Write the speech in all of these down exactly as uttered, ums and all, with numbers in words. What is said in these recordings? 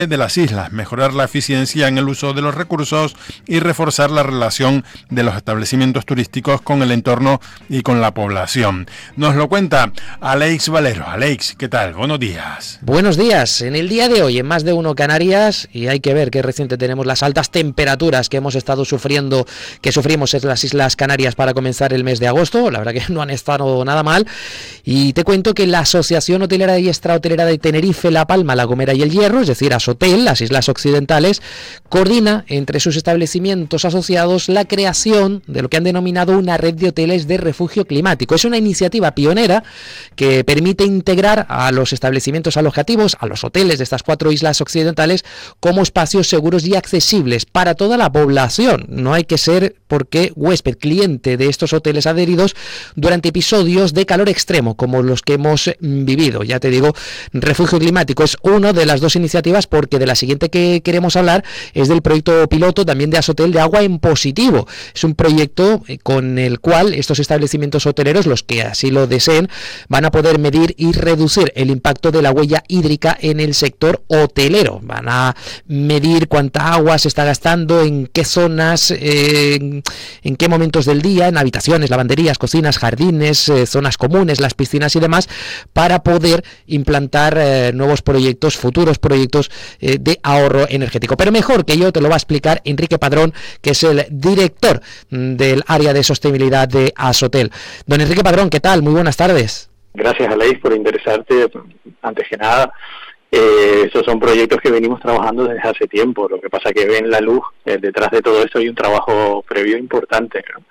de las islas, mejorar la eficiencia en el uso de los recursos y reforzar la relación de los establecimientos turísticos con el entorno y con la población. Nos lo cuenta Alex Valero. Alex, ¿qué tal? Buenos días. Buenos días. En el día de hoy, en Más de Uno Canarias, y hay que ver qué reciente tenemos las altas temperaturas que hemos estado sufriendo, que sufrimos en las Islas Canarias para comenzar el mes de agosto. La verdad que no han estado nada mal. Y te cuento que la Asociación Hotelera y Extrahotelera de Tenerife, La Palma, La Gomera y El Hierro, es decir, Asotel, las Islas Occidentales, coordina entre sus establecimientos asociados la creación de lo que han denominado una red de hoteles de refugio climático. Es una iniciativa pionera que permite integrar a los establecimientos alojativos, a los hoteles de estas cuatro islas occidentales, como espacios seguros y accesibles para toda la población. No hay que ser porque huésped, cliente de estos hoteles adheridos durante episodios de calor extremo como los que hemos vivido. Ya te digo, refugio climático es una de las dos iniciativas, porque de la siguiente que queremos hablar es del proyecto piloto también de Asotel de Agua en Positivo. Es un proyecto con el cual estos establecimientos hoteleros, los que así lo deseen, van a poder medir y reducir el impacto de la huella hídrica en el sector hotelero. Van a medir cuánta agua se está gastando, en qué zonas, eh, en, en qué momentos del día, en habitaciones, lavanderías, cocinas, jardines, eh, zonas comunes, las piscinas y demás, para poder implantar eh, nuevos proyectos, futuros proyectos eh, de ahorro energético. Pero mejor que yo te lo va a explicar Enrique Padrón, que es el director del área de sostenibilidad de Asotel. Don Enrique Padrón, ¿qué tal? Muy buenas tardes. Gracias, Alex, por interesarte. Antes que nada, eh, estos son proyectos que venimos trabajando desde hace tiempo. Lo que pasa es que ven la luz. Eh, detrás de todo esto hay un trabajo previo importante, ¿no?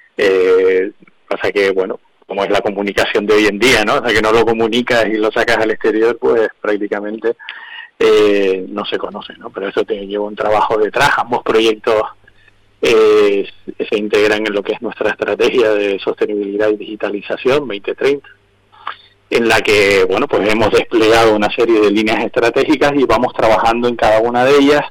Eh, pasa que, bueno, como es la comunicación de hoy en día, ¿no? O sea, que no lo comunicas y lo sacas al exterior, pues prácticamente eh, no se conoce, ¿no? Pero eso te lleva un trabajo detrás. Ambos proyectos eh, se integran en lo que es nuestra estrategia de sostenibilidad y digitalización veinte treinta, en la que, bueno, pues hemos desplegado una serie de líneas estratégicas y vamos trabajando en cada una de ellas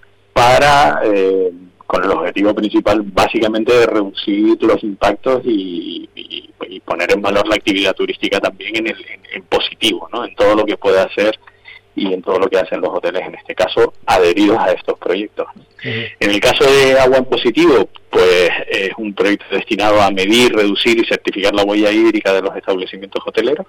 para, eh, con el objetivo principal básicamente de reducir los impactos y, y, y poner en valor la actividad turística también en, el, en, en positivo, ¿no? En todo lo que puede hacer y en todo lo que hacen los hoteles, en este caso, adheridos a estos proyectos. Sí. En el caso de Agua en Positivo, pues es un proyecto destinado a medir, reducir y certificar la huella hídrica de los establecimientos hoteleros.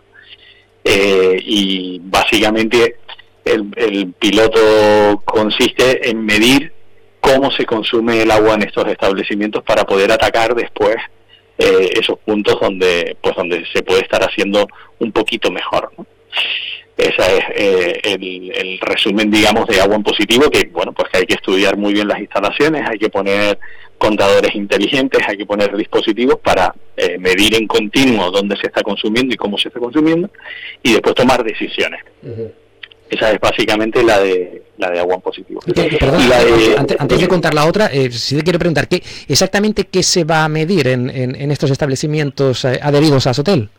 Eh, y básicamente el, el piloto consiste en medir cómo se consume el agua en estos establecimientos para poder atacar después eh, esos puntos donde pues donde se puede estar haciendo un poquito mejor, ¿no? Ese es eh, el, el resumen, digamos, de Agua en Positivo, que, bueno, pues que hay que estudiar muy bien las instalaciones, hay que poner contadores inteligentes, hay que poner dispositivos para eh, medir en continuo dónde se está consumiendo y cómo se está consumiendo, y después tomar decisiones. Uh-huh. Esa es básicamente la de la de Agua en Positivo. Okay, perdón, y la de, antes, antes de contar la otra, eh, sí te quiero preguntar, ¿qué exactamente qué se va a medir en, en, en estos establecimientos eh, adheridos a Asotel?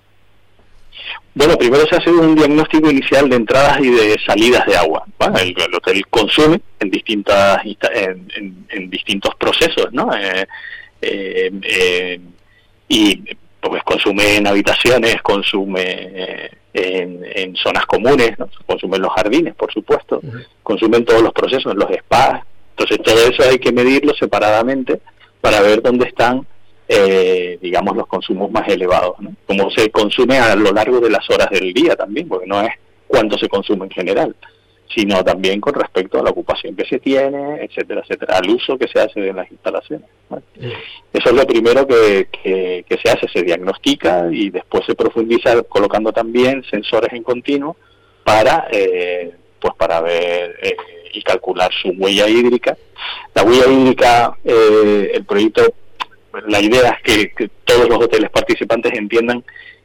Bueno, primero se hace un diagnóstico inicial de entradas y de salidas de agua, ¿vale? el, el hotel consume en distintas en, en, en distintos procesos, ¿no? Eh, eh, eh, y pues consume en habitaciones, consume eh, en, en zonas comunes, ¿no? Consume en los jardines, por supuesto, uh-huh. Consume en todos los procesos, en los spas. Entonces todo eso hay que medirlo separadamente para ver dónde están Eh, digamos, los consumos más elevados, ¿no? Cómo se consume a lo largo de las horas del día también, porque no es cuánto se consume en general, sino también con respecto a la ocupación que se tiene, etcétera, etcétera, al uso que se hace de las instalaciones, ¿vale? Sí. Eso es lo primero que, que, que se hace, se diagnostica y después se profundiza colocando también sensores en continuo para, eh, pues para ver eh, y calcular su huella hídrica. La huella hídrica, eh, el proyecto, la idea es que, que todos los hoteles participantes entiendan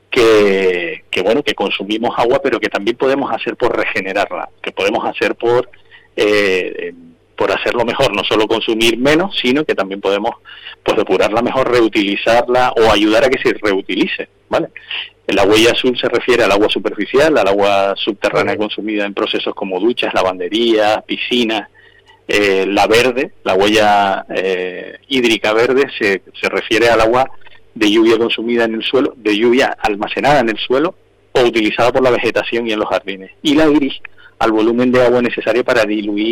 que, que bueno que consumimos agua, pero que también podemos hacer por regenerarla, que podemos hacer por eh, por hacerlo mejor, no solo consumir menos, sino que también podemos pues depurarla mejor, reutilizarla o ayudar a que se reutilice, ¿vale? La huella azul se refiere al agua superficial, al agua subterránea consumida en procesos como duchas, lavanderías, piscinas. Eh, la verde, la huella eh, hídrica verde, se, se refiere al agua de lluvia consumida en el suelo, de lluvia almacenada en el suelo o utilizada por la vegetación y en los jardines. Y la gris al volumen de agua necesario para diluir